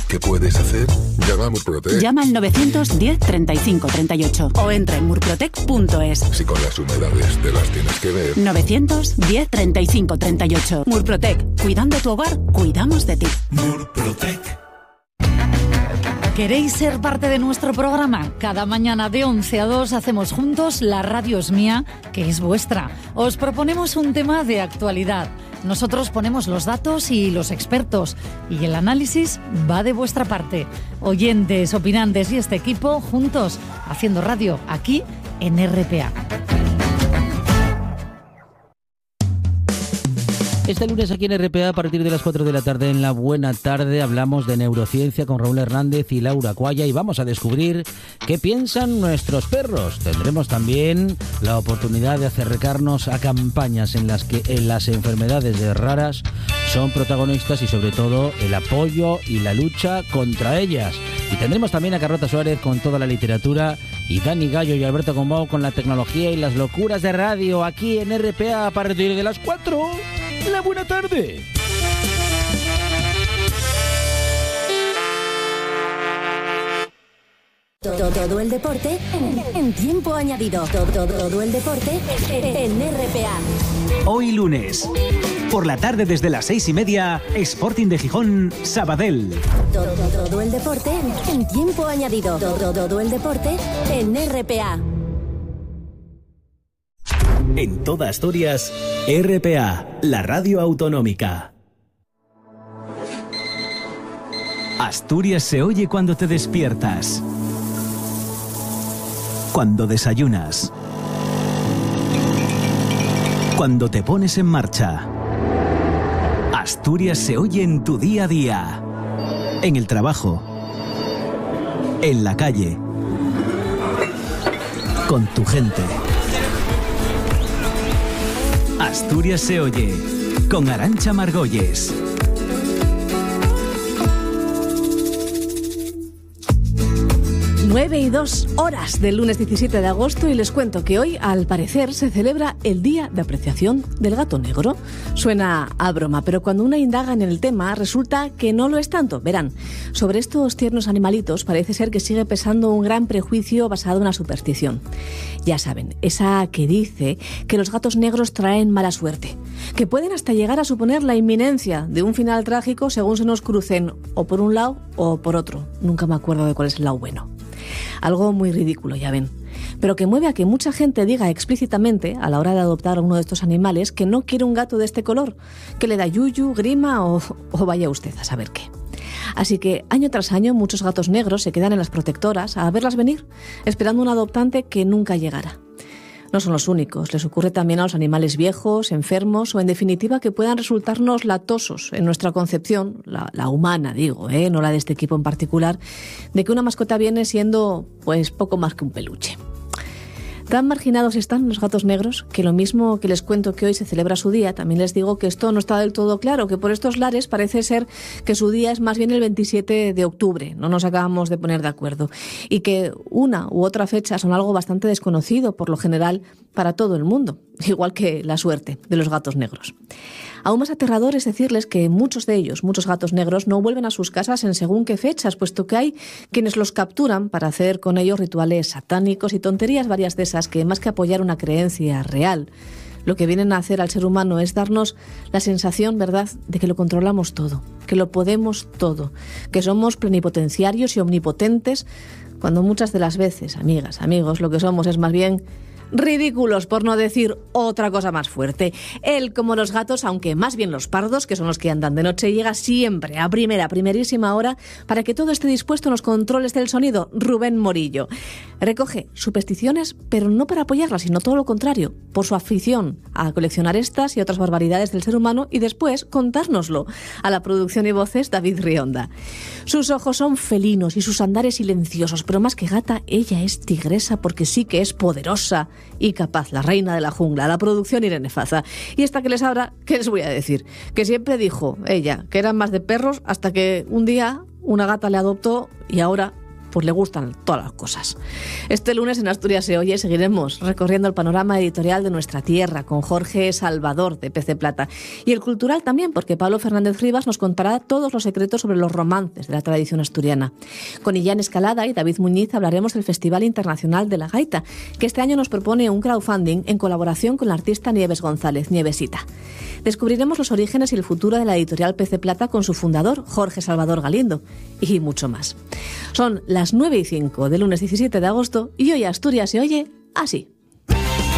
¿Qué puedes hacer? Llama a Murprotec. Llama al 910 35 38 o entra en murprotec.es. Si con las humedades te las tienes que ver. 910 35 38. Murprotec. Cuidando tu hogar, cuidamos de ti. Murprotec. ¿Queréis ser parte de nuestro programa? Cada mañana de 11 a 2 hacemos juntos La Radio es Mía, que es vuestra. Os proponemos un tema de actualidad. Nosotros ponemos los datos y los expertos, y el análisis va de vuestra parte. Oyentes, opinantes y este equipo juntos, haciendo radio aquí en RPA. Este lunes aquí en RPA, a partir de las 4 de la tarde, en La Buena Tarde, hablamos de neurociencia con Raúl Hernández y Laura Cuaya y vamos a descubrir qué piensan nuestros perros. Tendremos también la oportunidad de acercarnos a campañas en las que las enfermedades raras son protagonistas y sobre todo el apoyo y la lucha contra ellas. Y tendremos también a Carlota Suárez con toda la literatura y Dani Gallo y Alberto Gombau con la tecnología y las locuras de radio aquí en RPA a partir de las 4. La Buena Tarde. Todo el deporte en tiempo añadido. Todo el deporte en RPA. Hoy lunes, por la tarde desde las 6:30, Sporting de Gijón, Sabadell. Todo el deporte en tiempo añadido. Todo el deporte en RPA. En toda Asturias, RPA, la radio autonómica. Asturias se oye cuando te despiertas, cuando desayunas, cuando te pones en marcha. Asturias se oye en tu día a día, en el trabajo, en la calle, con tu gente. Asturias se oye con Arantxa Margolles. 9:02 del lunes 17 de agosto y les cuento que hoy, al parecer, se celebra el Día de Apreciación del Gato Negro. Suena a broma, pero cuando uno indaga en el tema resulta que no lo es tanto. Verán, sobre estos tiernos animalitos parece ser que sigue pesando un gran prejuicio basado en la superstición. Ya saben, esa que dice que los gatos negros traen mala suerte, que pueden hasta llegar a suponer la inminencia de un final trágico según se nos crucen o por un lado o por otro. Nunca me acuerdo de cuál es el lado bueno. Algo muy ridículo, ya ven, pero que mueve a que mucha gente diga explícitamente a la hora de adoptar a uno de estos animales que no quiere un gato de este color, que le da yuyu, grima o vaya usted a saber qué. Así que año tras año muchos gatos negros se quedan en las protectoras a verlas venir, esperando un adoptante que nunca llegara. No son los únicos, les ocurre también a los animales viejos, enfermos o en definitiva que puedan resultarnos latosos en nuestra concepción, la humana digo, no la de este equipo en particular, de que una mascota viene siendo pues poco más que un peluche. Tan marginados están los gatos negros que lo mismo que les cuento que hoy se celebra su día, también les digo que esto no está del todo claro, que por estos lares parece ser que su día es más bien el 27 de octubre, no nos acabamos de poner de acuerdo, y que una u otra fecha son algo bastante desconocido por lo general para todo el mundo, igual que la suerte de los gatos negros. Aún más aterrador es decirles que muchos de ellos, muchos gatos negros, no vuelven a sus casas en según qué fechas, puesto que hay quienes los capturan para hacer con ellos rituales satánicos y tonterías varias de esas que, más que apoyar una creencia real, lo que vienen a hacer al ser humano es darnos la sensación, ¿verdad?, de que lo controlamos todo, que lo podemos todo, que somos plenipotenciarios y omnipotentes, cuando muchas de las veces, amigas, amigos, lo que somos es más bien ridículos, por no decir otra cosa más fuerte. Él, como los gatos, aunque más bien los pardos, que son los que andan de noche, llega siempre a primerísima hora para que todo esté dispuesto en los controles del sonido. Rubén Morillo recoge supersticiones, pero no para apoyarlas, sino todo lo contrario, por su afición a coleccionar estas y otras barbaridades del ser humano y después contárnoslo. A la producción y voces, David Rionda. Sus ojos son felinos y sus andares silenciosos, pero más que gata, ella es tigresa porque sí que es poderosa y capaz, la reina de la jungla, la producción Irene Faza. Y esta que les habla, ¿qué les voy a decir? Que siempre dijo ella que eran más de perros hasta que un día una gata le adoptó y ahora pues le gustan todas las cosas. Este lunes en Asturias se oye seguiremos recorriendo el panorama editorial de nuestra tierra con Jorge Salvador de PC Plata y el cultural también, porque Pablo Fernández Rivas nos contará todos los secretos sobre los romances de la tradición asturiana. Con Illán Escalada y David Muñiz hablaremos del Festival Internacional de la Gaita, que este año nos propone un crowdfunding en colaboración con la artista Nieves González, Nievesita. Descubriremos los orígenes y el futuro de la editorial PC Plata con su fundador, Jorge Salvador Galindo, y mucho más. Son las 9:05 del lunes 17 de agosto y hoy Asturias se oye así.